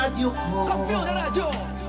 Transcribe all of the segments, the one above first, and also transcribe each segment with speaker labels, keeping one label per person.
Speaker 1: radyo ko.
Speaker 2: Kampiyon na radyo!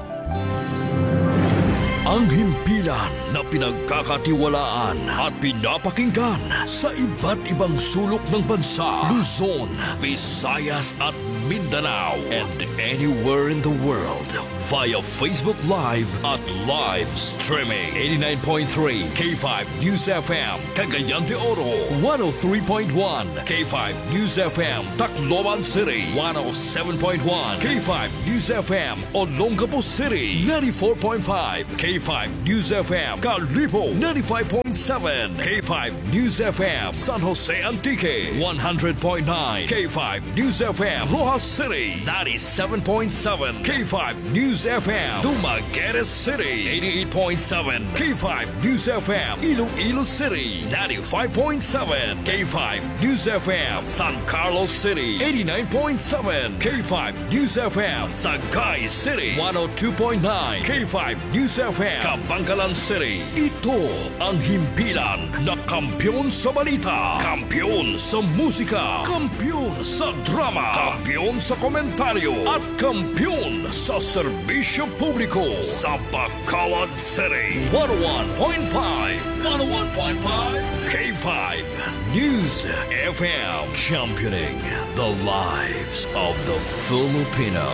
Speaker 3: Ang himpilan na pinagkakatiwalaan at pinapakinggan sa iba't ibang sulok ng bansa, Luzon, Visayas at Mindanao, and anywhere in the world via Facebook Live at live streaming. 89.3 K5 News FM, Cagayan de Oro, 103.1 K5 News FM, Tacloban City, 107.1 K5 News FM, Olongapo City, 94.5 K5 News FM, Calibo, 95.7 K5 News FM, San Jose Antique, 100.9 K5 News FM, Rojas City, 97.7 K5 News FM, Dumaguete City, 88.7 K5 News FM, Iloilo City, 95.7 K5 News FM, San Carlos City, 89.7 K5 News FM, Sagay City, 102.9 K5 News FM, Kabangkalan City. Ito ang himpilan na kampiyon sa balita, kampiyon sa musika, kampiyon sa drama, kampiyon sa komentaryo, at kampiyon sa serbisyo publiko sa Bacolod City. 101.5 K5 News FM, championing the lives of the Filipino.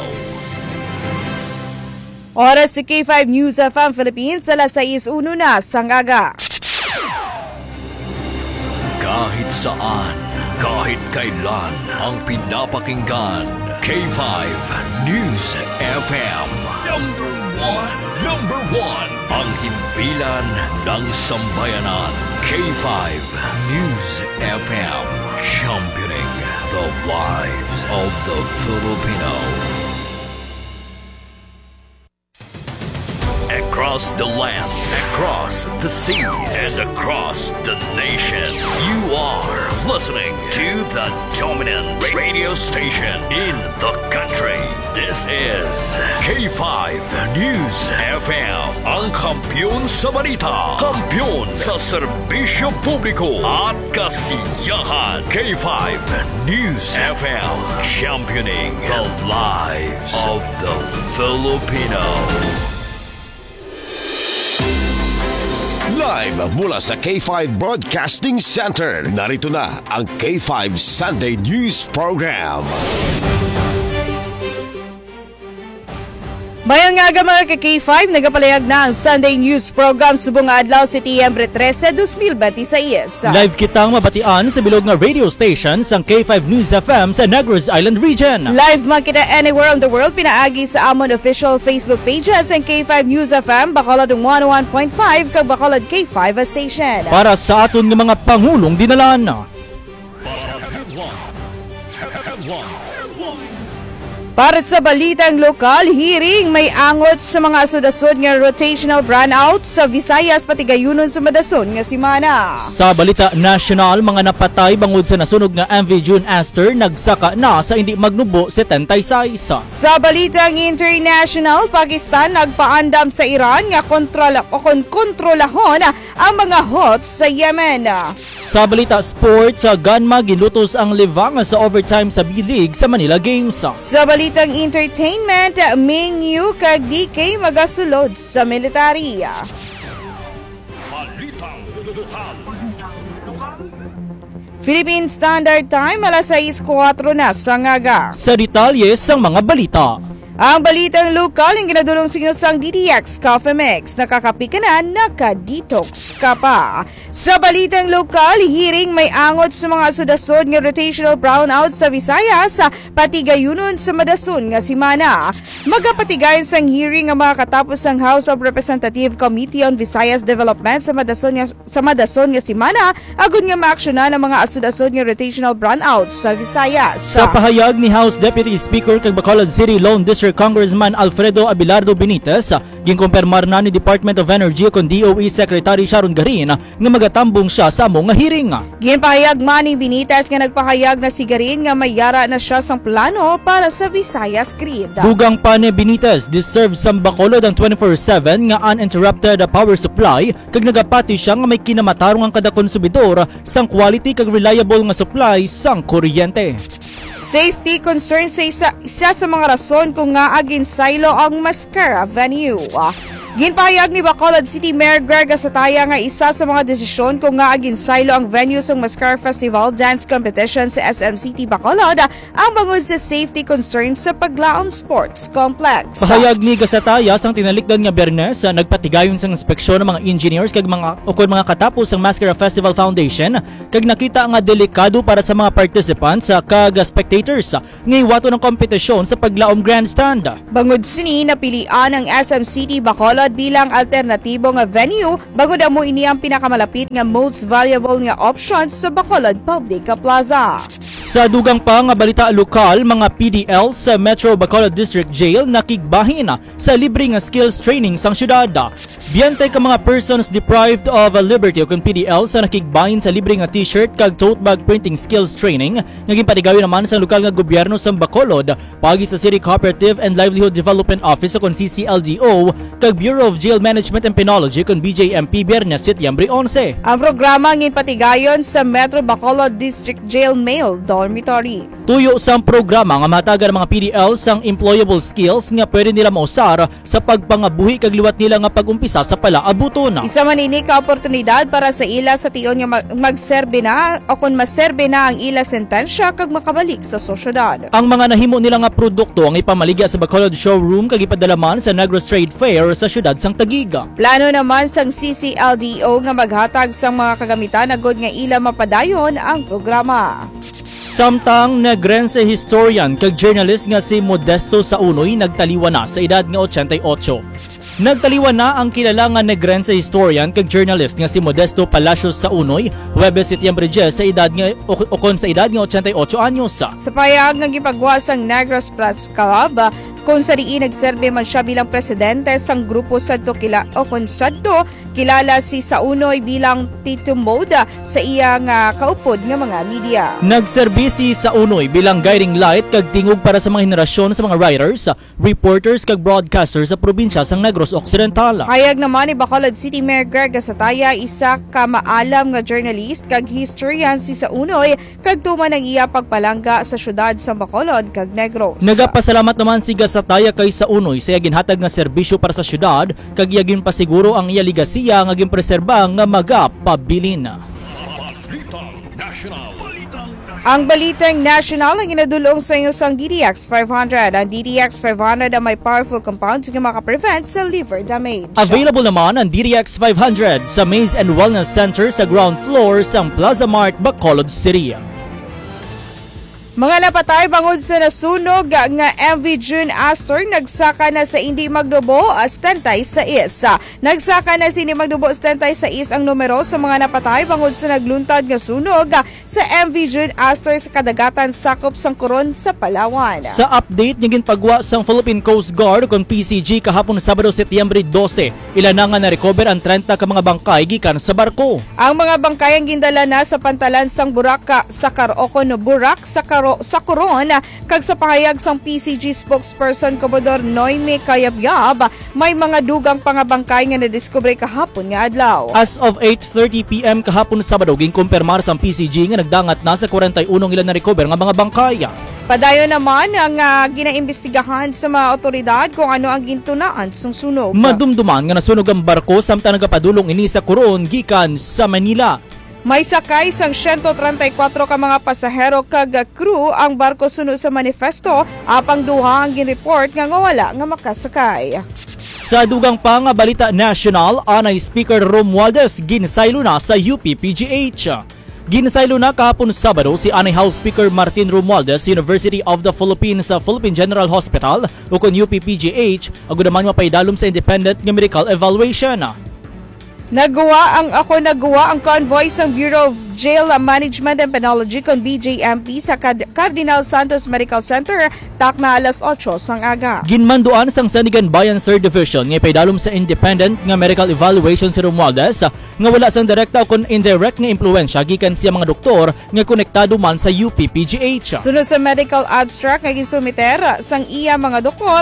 Speaker 4: Oras sa K5 News FM Philippines, alas 6:01 na sa ngaga.
Speaker 3: Kahit saan, kahit kailan, ang pinapakinggan, K5 News FM. Number one, ang himpilan ng sambayanan, K5 News FM, championing the lives of the Filipino. Across the land, across the seas, and across the nation, you are listening to the dominant radio station in the country. This is K5 News FM, ang kampiyon sa balita, kampiyon sa serbisyo publiko at kasiyahan. K5 News FM, championing the lives of the Filipino.
Speaker 5: Live mula sa K5 Broadcasting Center, narito na ang K5 Sunday News Program.
Speaker 4: Mayang nga mga ka-K5, nagapalayag na ang Sunday News Program subong adlaw si Setyembre 13, 2026.
Speaker 2: Live kitang mabatian sa bilog nga radio station sa K5 News FM sa Negros Island Region.
Speaker 4: Live man kita anywhere on the world, pinaagi sa amon official Facebook pages ang K5 News FM, Bacolod 101.5 kag Bacolod K5 station.
Speaker 2: Para sa aton nga mga pangulong dinalan.
Speaker 4: Para sa balitang lokal, hearing may angot sa mga asod-asod nga rotational brownout sa Visayas pati gayunon sa Madason nga simana.
Speaker 2: Sa balita national, mga napatay bangod sa nasunog nga MV June Aster nagsaka na sa hindi magnubo 76.
Speaker 4: Sa balitang international, Pakistan nagpaandam sa Iran nga kontrolahon ang mga hots sa Yemen.
Speaker 2: Sa balita sports, sa Ganma gilutos ang libang sa overtime sa B-League sa Manila Games.
Speaker 4: Sa balitang entertainment, Ming Yu kag DK magasulod sa military. Philippine Standard Time, alas 6:04 na sa ngaga.
Speaker 2: Sa detalye sa mga balita.
Speaker 4: Ang balitang lokal ang ginadulong sa inyo sang DDX Coffee Mix. Nakakapi ka na, naka-detox ka pa. Sa balitang lokal, hearing may angot sa mga asod-asod nga rotational brownout sa Visayas, pati gayunon sa Madason nga simana. Magapatigayon sang hearing ang mga katapos ng House of Representative Committee on Visayas Development sa Madason nga simana, agud nga maaksyonan ang mga asod-asod nga rotational brownout sa Visayas.
Speaker 2: Sa pahayag ni House Deputy Speaker kag Bacolod City Lone District Congressman Alfredo Abelardo Benitez, ginkumpirmar na ni Department of Energy kon DOE Secretary Sharon Garin nga magatambong siya sa among nga hearing.
Speaker 4: Ginpahayag man ni Benitez nga nagpahayag na si Garin nga mayara na siya sang plano para sa Visayas Grid.
Speaker 2: Dugang pa ni Benitez, deserve sa Bacolod ang 24/7 nga uninterrupted power supply kag nagapati siya nga may kinamatarong ang kada konsumidor sang quality kag reliable nga supply sang kuryente.
Speaker 4: Safety concerns sa isa sa mga rason kung nga ginsaylo ang Mascara venue. Ginpahayag ni Bacolod City Mayor Greg Asataya nga isa sa mga desisyon kung nga ginsaylo ang venue sa Mascara Festival Dance Competition sa SM City Bacolod ang bangod sa safety concerns sa Paglaom Sports Complex.
Speaker 2: Pahayag ni Gasataya sang tinalikdan nga Biyernes nagpatigayon sang inspeksyon ng mga engineers kag mga katapos ang Mascara Festival Foundation kag nakita nga delikado para sa mga participants kag spectators nga iwato ng kompetisyon sa Paglaom Grandstand.
Speaker 4: Bangod sini napilian ang SM City Bacolod bilang alternatibo nga venue bangod amo ini ang pinakamalapit nga most valuable nga options sa Bacolod Public Plaza.
Speaker 2: Sa dugang pa nga balita lokal, mga PDL sa Metro Bacolod District Jail nakigbahin sa libre nga skills training sang syudad. Biyante ka mga persons deprived of liberty o kung PDL sa nakigbahin sa libre nga t-shirt kag tote bag printing skills training naging patigawin naman sa lokal nga gobyerno sa Bacolod pagi sa City Cooperative and Livelihood Development Office o kung CCLDO kag Bureau of Jail Management and Penology kung BJMP Biyernes, Setyembre 11.
Speaker 4: Ang programa ngin patigayon sa Metro Bacolod District Jail Male Dormitory.
Speaker 2: Tuyo sang programa nga matagan mga PDL sang employable skills nga pwede nila mausar sa pagpangabuhi kag liwat nila nga pagumpisa sa palaabuton.
Speaker 4: Isa man ini ka oportunidad para sa ila sa tion nga magserbe na o kung maserbe na ang ila sentensya kag makabalik sa sosyedad.
Speaker 2: Ang mga nahimo nila nga produkto ang ipamaligya sa Bacolod Showroom kag ipadalaman sa Negros Trade Fair sa syudad sang Taguig.
Speaker 4: Plano naman sang CCLDO nga maghatag sang mga kagamitan agod nga ila mapadayon ang programa.
Speaker 2: Samtang Negrense historian kag journalist nga si Modesto Saunoy nagtaliwa na sa edad nga 88. Nagtaliwa na ang kilala nga Negrense historian kag journalist nga si Modesto Palacios Saunoy Huwebes, Setyembre 10 sa edad nga sa edad nga 88 anyos.
Speaker 4: Sa payag nga gipagwas ang Negros Press Club kung sa diin nagserbe man siya bilang presidente sang grupo sadto kilala si Saunoy bilang Tito Mode sa iyang kaupod nga mga media.
Speaker 2: Nagserbi si Saunoy bilang guiding light kag tingog para sa mga henerasyon sa mga writers, reporters kag broadcasters sa probinsya sang Negros Occidental.
Speaker 4: Hayag naman ni Bacolod City Mayor Greg Asataya isa ka maalam nga journalist kag historian si Saunoy kag tuman ang iya pagpalangga sa syudad sa Bacolod kag Negros.
Speaker 2: Nagapasalamat naman si Gasataya kay Saunoy sa ginhatag nga serbisyo para sa syudad kag iya ginpasiguro ang iya ligasiya nga ginpreserba nga magapabilin.
Speaker 4: Ang Balitang National ang inadulong sa inyo sang DDX 500. Ang DDX 500 ang may powerful compounds nga makaprevent sa liver damage.
Speaker 2: Available naman ang DDX 500 sa Maze and Wellness Center sa ground floor sang Plaza Mart, Bacolod City.
Speaker 4: Mga napatay bangod sa nasunog nga MV June Astor nagsaka na sa Indi Magdubo Stantay sa is. Nagsaka na sa Indi Magdubo Stantay sa is ang numero sa mga napatay bangod sa nagluntad nga sunog sa MV June Astor sa kadagatan sakop sang Coron sa Palawan.
Speaker 2: Sa update niyang ginpagwa sang Philippine Coast Guard kon PCG kahapon Sabado, Setyembre 12, ilan na nga na-recover ang 30 ka mga bangkay gikan sa barko.
Speaker 4: Ang mga bangkay ang gindala na sa pantalan sang Buraka sa Karokon Burak sa Coron kag sa pahayag sang PCG spokesperson Commodore Noime Kayabyab may mga dugang pangabangkay nga nadiskubre kahapon nga adlaw.
Speaker 2: As of 8:30 PM kahapon Sabado ginkumpirmar sang PCG nga nagdangat na sa 41 ilan na recover nga mga bangkay.
Speaker 4: Padayon naman ang ginaimbestigahan sa mga otoridad kung ano ang gintunaan sang sunog.
Speaker 2: Madumduman nga nasunog ang barko samtang nagapadulong ini sa Coron gikan sa Manila.
Speaker 4: May sakay sang 134 ka mga pasahero kag crew ang barko sunod sa manifesto apang duha ang ginreport nga wala nga makasakay.
Speaker 2: Sa dugang pa nga balita national, anay Speaker Romualdez ginsaylo na sa UP-PGH. Ginsaylo na kahapon Sabado si anay House Speaker Martin Romualdez, University of the Philippines sa Philippine General Hospital o kon UP-PGH agud naman mapaidalom sa independent nga medical evaluation.
Speaker 4: Nagawa ang convoy ng Bureau of Jail Management and Penology kon BJMP sa Cardinal Santos Medical Center takna alas 8 sang aga.
Speaker 2: Ginmanduan sang Sanigan Bayan 3rd Division nga paidalom sa independent nga medical evaluation si Romualdez nga wala sang direkta o kon indirect nga impluwensya gikan siya mga doktor nga konektado man sa UP-PGH.
Speaker 4: Sunod sa medical abstract nga ginsumiter sang iya mga doktor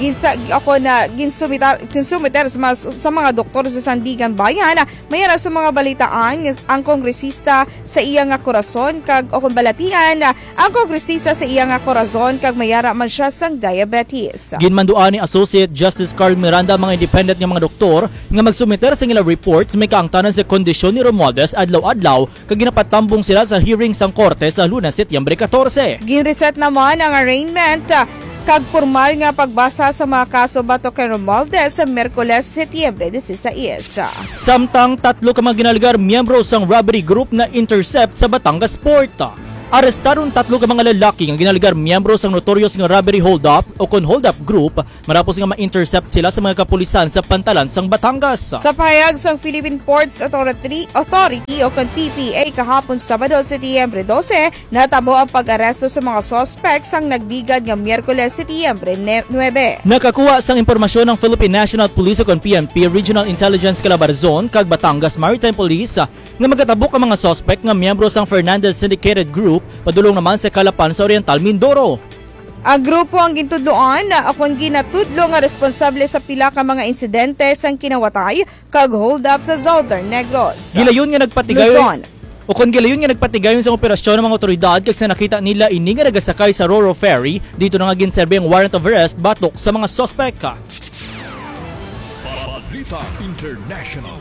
Speaker 4: ginsumiter sa mga doktor sa Sandigan Bayan mayara sa mga balitaan ang kongresista sa iya nga korason kag o kung balatian ang kongresista sa iya nga korazon kag mayara man siya sang diabetes.
Speaker 2: Ginmanduan ni Associate Justice Carl Miranda mga independent nga mga doktor nga magsumiter sa ilang reports may kaangtanan sa kondisyon ni Romualdez adlaw-adlaw kag ginapatambong sila sa hearing sang korte sa Lunes, Setyembre 14.
Speaker 4: Ginreset naman ang arraignment kag formal nga pagbasa sa mga kaso batok kay Romualdez sa Miyerkules, Setyembre 16.
Speaker 2: Samtang 3 ka mga ginalgar miyembro sang robbery group na Intercept sa Batangas Port. Arestaron 3 ka mga lalaki nga ginalgar miyembro sang notorious nga robbery hold-up o kon hold-up group marapos nga ma-intercept sila sa mga kapulisan sa pantalan sang Batangas.
Speaker 4: Sa pahayag sang Philippine Ports Authority o kon PPA kahapon Sabado, Setyembre 12, natabo ang pag-aresto sa mga suspects ang nagdigad nga Miyerkules, Setyembre 9.
Speaker 2: Nakakuha sang impormasyon ng Philippine National Police o kon PNP Regional Intelligence Calabarzon kag Batangas Maritime Police nga magatabok ang mga suspect nga miyembro sang Fernandez Syndicated Group padulong naman sa Calapan sa Oriental Mindoro.
Speaker 4: Ang grupo ang gintudloan na akong ginatudlo nga responsable sa pila ka mga insidente sang kinawatay kag hold up sa Southern Negros.
Speaker 2: Gilayon nga nagpatigay
Speaker 4: Luzon.
Speaker 2: o kon gilayon nga nagpatigayon sa operasyon ng mga otoridad kag sa nakita nila ini nga nagasakay sa Roro Ferry dito na nga ginserbe ang warrant of arrest batok sa mga suspect.
Speaker 3: Balita International.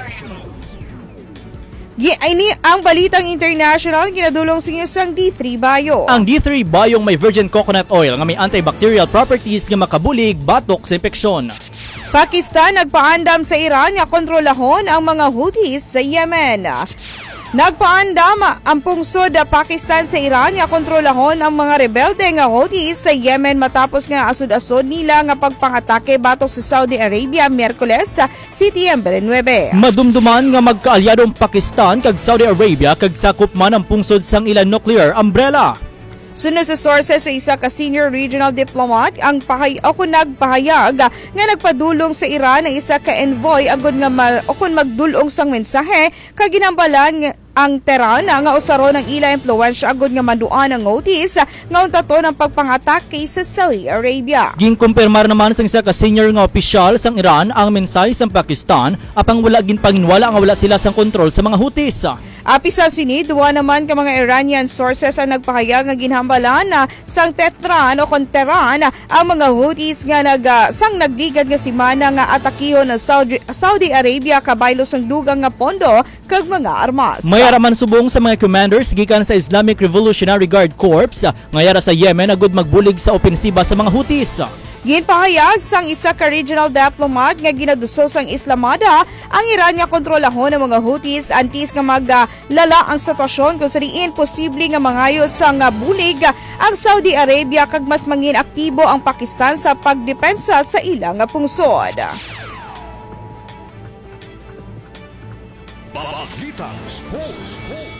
Speaker 4: Ini ang balitang international ginadulong sa inyo sang D3 Bio.
Speaker 2: Ang D3 Biong may virgin coconut oil nga may antibacterial properties nga makabulig batok sa infeksyon.
Speaker 4: Pakistan nagpaandam sa Iran nga kontrolahon ang mga Houthis sa Yemen. Nagpaandam ang pungsod Pakistan sa Iran nga kontrolahon ang mga rebelde nga Houthis sa Yemen matapos nga asod-asod nila nga pagpangatake batok sa Saudi Arabia Miyerkules, Setyembre 9.
Speaker 2: Madumduman nga magkaalyadong Pakistan kag Saudi Arabia kag sakop man ang pungsod sang ilang nuclear umbrella.
Speaker 4: Sunod sa sources sa isa ka senior regional diplomat, ang nagpahayag nga nagpadulong sa Iran ang isa ka envoy agud nga magdulong sang mensahe kag ginambalan ang Tehran nga usaron ng ila impluwensya agud nga maduan ang Houthis nga untaton ang pagpangatake sa Saudi Arabia.
Speaker 2: Ginkumpirmar naman sang isa ka senior nga opisyal sang Iran ang mensahe sang Pakistan apang wala ginpanginwala nga wala sila sang kontrol sa mga Houthis.
Speaker 4: Apisal sini, duwa naman ka mga Iranian sources ang nagpahayag nga ginhambalan na sang Tehran o Tehran ang mga Houthis nga sang nagdigad nga simana nga atakihon ng Saudi Arabia kabaylo sang dugang nga pondo kag mga armas.
Speaker 2: Mayara man subong sa mga commanders gikan sa Islamic Revolutionary Guard Corps ngayara sa Yemen agud magbulig sa opensiba sa mga Houthis.
Speaker 4: Ginpahayag sang isa ka regional diplomat nga ginaduso sang Islamada ang Iran nga kontrolahon ng mga Houthis antes nga maglala ang sitwasyon kung sariin posible nga mangayo sang bulig ang Saudi Arabia kag mas mangin aktibo ang Pakistan sa pagdepensa sa ilang pungsod.
Speaker 3: Balita Sports.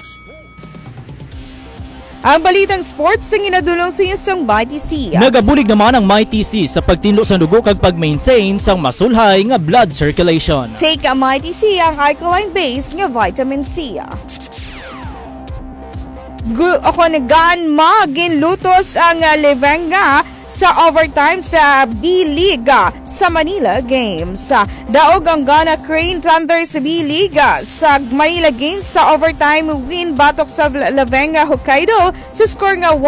Speaker 4: Ang balitang sports ang ginadulong sa isang Mighty C.
Speaker 2: Nagabulig naman ang Mighty C sa pagtinlo sa dugo kag pag-maintain sang masulhay nga blood circulation.
Speaker 4: Take a Mighty C ang alkaline-based nga vitamin C. Ginlutos ang Levenga sa overtime sa B-League sa Manila Games. Daog ang Ghana Crane Thunder sa B-League sa Manila Games sa overtime win batok sa Levenga Hokkaido sa score nga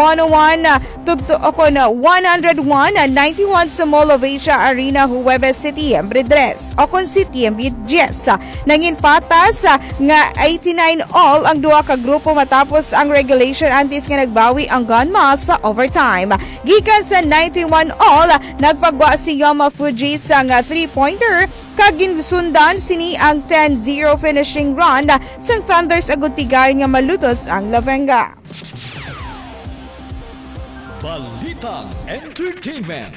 Speaker 4: 101-91 sa Mall of Asia Arena Huwebes, Setyembre 3 o kon Setyembre 10. Nangin patas nga 89 all ang duha ka grupo matapos ang regulation antes nga nagbawi ang Gunma sa overtime. Gikan sa 91 all, nagpagwa si Yama Fuji sa 3-pointer kag ginsundan sini ang 10-0 finishing run sang Thunders agud tigayon nga malutos ang Levenga.
Speaker 3: Balitang Entertainment.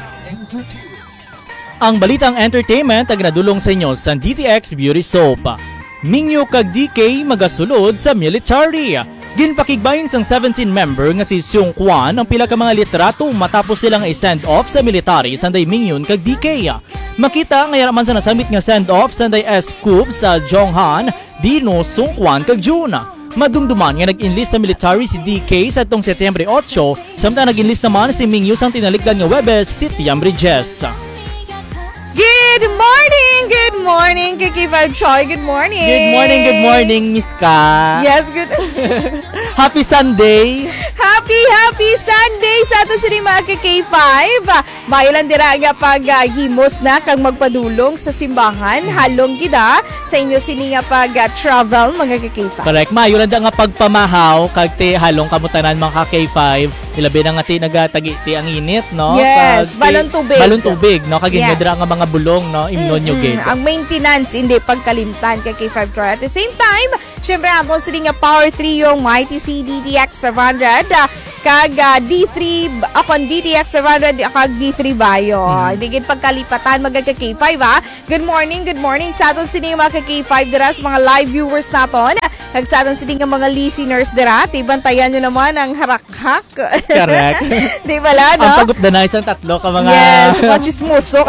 Speaker 2: Ang balitang entertainment ang ginadulong sa inyo sa DTX Beauty Soap. Mingyo kag DK magasulod sa military. Ginpakigbayin sang 17-member nga si Seung Kwan ang pila ka mga litrato matapos silang i-send off sa military sanday Mingyon kag DK. Makita nga man sa nasamit nga send off sanday S-Coup sa Jonghan, Dino, Seung Kwan kag June. Madumduman nga nag-enlist sa military si DK sa itong Setyembre 8, samtang nag-enlist naman si Mingyu sang tinalikdan nga Webes, Setyembre 10.
Speaker 4: Good morning, Kiki Vibe Choi. Good morning.
Speaker 2: Good morning, Miss Ka.
Speaker 4: Yes, good.
Speaker 2: Happy Sunday.
Speaker 4: Happy Sunday sa ato sini mga K5. Mailan dira nga paghimos na kag magpadulong sa simbahan. Halong gida sa inyo sini nga pag-travel mga K5.
Speaker 2: Correct. Mayo lang nga pagpamahaw kag ti halong kamutanan mga K5. Ilabi na nga ti nagatagi ti ang init, no?
Speaker 4: Yes, balon tubig.
Speaker 2: Balon tubig, no? Kag
Speaker 4: Yeah.
Speaker 2: dira nga mga bulong, no? Imnon nyo gate.
Speaker 4: Ang maintenance hindi pagkalimtan kay K5 Troy. At the same time, syempre ato sini nga power trio Mighty C DTX 500 kag D3 akon DTX 500 kag D3 Bayo. Hindi gid pagkalipatan magka K5 ha. Good morning sa aton sini mga K5 dira sa mga live viewers naton. Kag sa aton sini nga mga listeners dira, tibantayan nyo naman ang harak-hak.
Speaker 2: Correct.
Speaker 4: Di ba la, no?
Speaker 2: Ang pagupda na isang tatlo ka mga...
Speaker 4: Yes, kachismuso.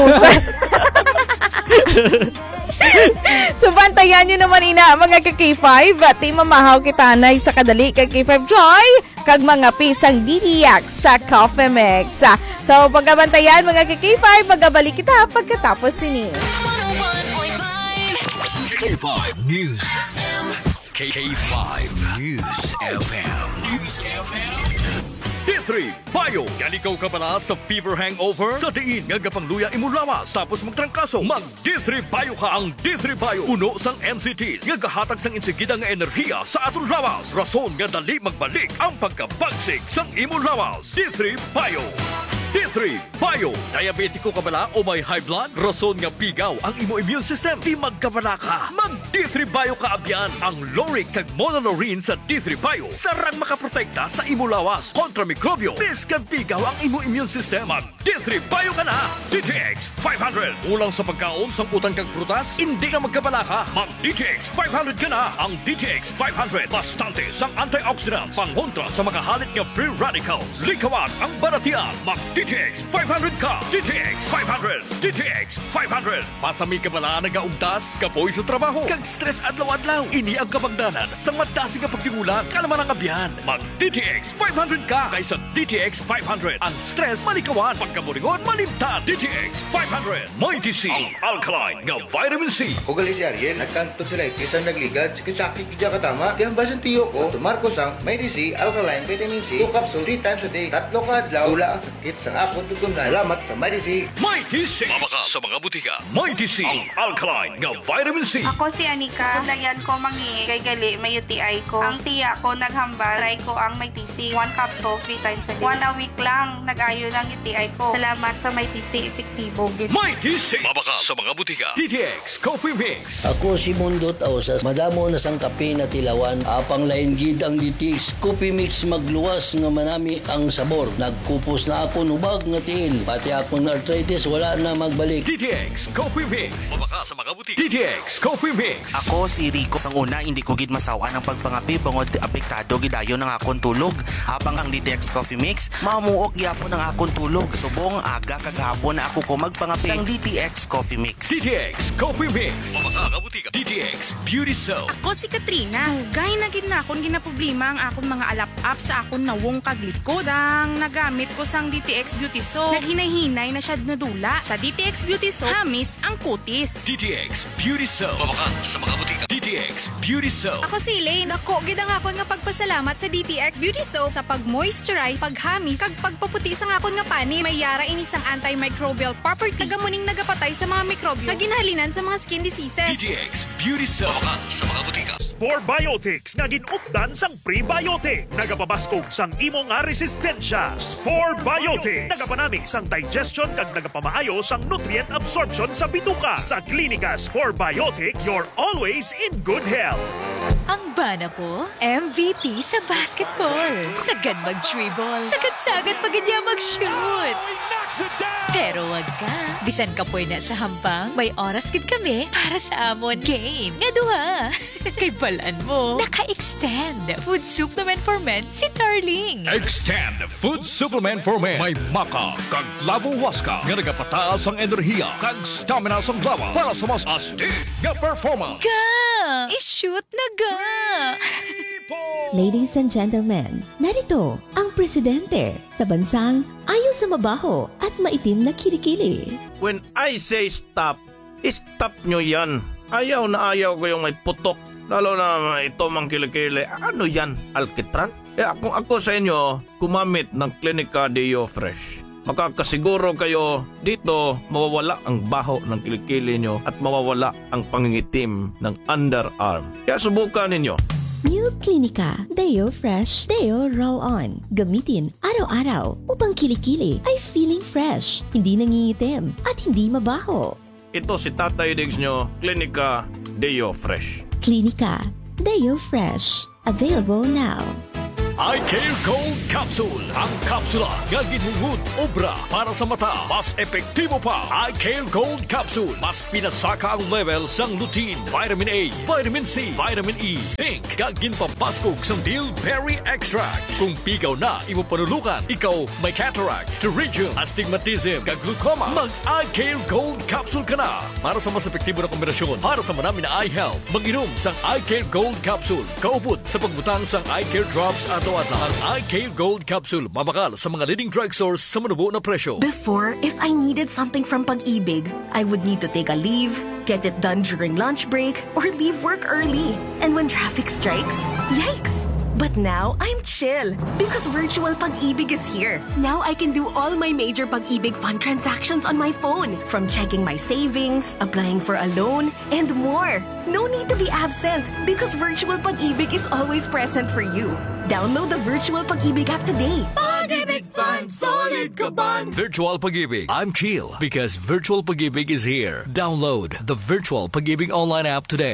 Speaker 4: So, bantayan nyo naman ina mga K5 at mamahaw kitanay sa kadali kag K5 Joy kag mga pisang DTX sa Coffee Mix. So, pagkabantayan mga K5, magabalik kita pagkatapos sini.
Speaker 3: K5 News K5 News FM D3 Bayo, yan ikaw ka pala sa fever hangover? Sa diin nga gapangluya imulawas tapos magtrangkaso, mag D3 Bayo ka. Ang D3 Bayo puno sang MCTs nga gahatag sang insigida nga enerhiya sa aton lawas. Rason nga dali magbalik ang pagkabagsik sang imulawas. D3 Bayo. D3 Bayo, diabetiko ka bala o may high blood? Rason nga pigaw ang imo immune system, di magkabala ka. Mag D3 Bayo ka abyan. Ang Loric kag Monolorine sa D3 Bayo sarang makaprotekta sa imo lawas kontra mikrobyo. Bis kag pigaw ang imo immune system. Mag D3 Bayo ka na. DTX 500. Ulang sa pagkaon, samputan kag prutas, hindi ka magkabala ka. Mag DTX 500 ka na. Ang DTX 500 bastante sang antioxidant pangontra sa mga halit nga free radicals. Likawan ang baratian. Mag DTX 500 ka. DTX 500. DTX 500. Pasami ka bala nagaugtas, kapoy sa trabaho, kag stress adlaw-adlaw. Ini ang kapagdanan sa madasi nga pagtingulan. Kalaman ang abyan. Mag DTX 500 ka. Kaysa DTX 500. Ang stress malikawan, pagkaburingon malimtan. DTX 500. Mighty C. Ang alkaline nga vitamin C.
Speaker 1: Ugali si Ariel, nagkanto sila kisang nagligad, sakit kidya katama. Di ang basan tiyo ko, tumarko sang Mighty C, alkaline, vitamin C, 2 capsule, 3 times a day, 3 kadlaw, wala ang sakit sa akong tutunan. Salamat sa Mighty C.
Speaker 3: Mighty C. Mabaka sa mga butika. Mighty C. Ang alkaline nga vitamin C.
Speaker 6: Ako si Anika. Layan ko mangi kay gali may UTI ko. Ang tiya ko naghambal. Try ko ang may TC. 1 capsule 3 times a day. 1 a week lang nag-ayo ng UTI ko. Salamat sa may TC. Epektibo.
Speaker 3: Mighty C. Mabaka sa mga butika. DTX Coffee Mix.
Speaker 7: Ako si Mundo Tausas, madamo na sang kape na tilawan, apang lain gid ang DTX Coffee Mix magluwas nga manami ang sabor. Nagkupos na ako nubag nga tiil, pati akong arthritis wala na magbalik.
Speaker 3: DTX Coffee Mix. Mabaka sa mga butika. DTX Coffee Mix.
Speaker 8: Ako si Rico. Sang una, hindi ko gid masawa ng pagpangapi bangod apektado gidayon ng akong tulog. Habang ang DTX Coffee Mix, mamuok gyapon ng akong tulog. Subong aga kaghapon na ako ko magpangapi sang DTX Coffee Mix.
Speaker 3: DTX Coffee Mix. Mabaka sa butika. DTX Beauty Soap.
Speaker 6: Ako si Katrina. Hugay na gid na akong ginaproblema ang akong mga alap-up sa akong nawong kaglikod. Sang nagamit ko sang DTX Beauty Soap, naghinay-hinay na siya nadula. Sa DTX Beauty Soap, hamis ang kutis.
Speaker 3: DTX Beauty Soap. Mabaka sa mga butika. DTX Beauty Soap.
Speaker 9: Ako si Elaine. Dako gid ang akon nga pagpasalamat sa DTX Beauty Soap sa pag-moisturize, paghamis, kag pagpaputi sa akon nga pani. May yara ini sang antimicrobial property. Kagamuning nagapatay sa mga mikrobyo nga ginahalinan sa mga skin diseases.
Speaker 3: DTX Beauty Soap. Mabaka sa mga butika.
Speaker 10: Spore Biotics nga ginupdan sang prebiotic. Nagapabaskog sang imo nga resistensya. Spore Biotics. Nagapanami sang digestion kag nagapamaayo sang nutrient absorption sa bituka. Sa Klinika Spore Biotics, you're always in good health.
Speaker 11: Ang bana ko, MVP sa basketball. Sagad mag-dribble. Sagad-sagad pag niya mag-shoot. Pero wag ka. Bisan ka po na sa hambang, may oras gid kami para sa amon game. Nga duha. Kay balaan mo, naka-extend. Food supplement for men si Darling.
Speaker 3: Extend Food Supplement for Men. May maka kag lavo waska nga nagapataas ang enerhiya kag stamina sang lawas para sa mas astig nga performance.
Speaker 11: Ga! I-shoot na ga!
Speaker 12: Ladies and gentlemen, narito ang presidente sa bansang ayaw sa mabaho at maitim na kilikili.
Speaker 13: When I say stop, stop nyo yan. Ayaw na ayaw ko yung may putok. Lalo na ito mang kilikili. Ano yan? Alkitran? Kaya kung ako sa inyo, gumamit ng Clinica Deo Fresh. Makakasiguro kayo dito mawawala ang baho ng kilikili nyo at mawawala ang pangingitim ng underarm. Kaya subukan ninyo.
Speaker 12: New Clinica Deo Fresh Deo Roll-On. Gamitin araw-araw upang kilikili ay feeling fresh, hindi nangingitim at hindi mabaho.
Speaker 13: Ito si Tatay Diggs nyo, Clinica Deo Fresh.
Speaker 12: Clinica Deo Fresh. Available now.
Speaker 3: iCare Gold Capsule. Ang kapsula nga ginhungod obra para sa mata. Mas epektibo pa. iCare Gold Capsule. Mas pinasaka ang level sang lutein, vitamin A, vitamin C, vitamin E, zinc. Kag ginpapaskog sang bilberry extract. Kung pigaw na imo panulukan, ikaw may cataract, pterygium, astigmatism, kag glaucoma, mag-iCare Gold Capsule ka na. Para sa mas epektibo na kombinasyon para sa manami na eye health, mag-inom sang iCare Gold Capsule. Kaupod sa pagbutang sang iCare Drops at ang iCare Gold Capsule, mabakal sa mga leading drugstores sa manubo na presyo.
Speaker 14: Before, if I needed something from Pag-ibig, I would need to take a leave, get it done during lunch break, or leave work early. And when traffic strikes, yikes! But now, I'm chill because virtual Pag-ibig is here. Now I can do all my major Pag-ibig fund transactions on my phone, from checking my savings, applying for a loan, and more. No need to be absent because virtual Pag-ibig is always present for you. Download the virtual Pag-ibig app today.
Speaker 3: Pag-ibig Fund, solid ka ban. Virtual Pag-ibig. I'm chill because Virtual Pag-ibig is here. Download the Virtual Pag-ibig online app today.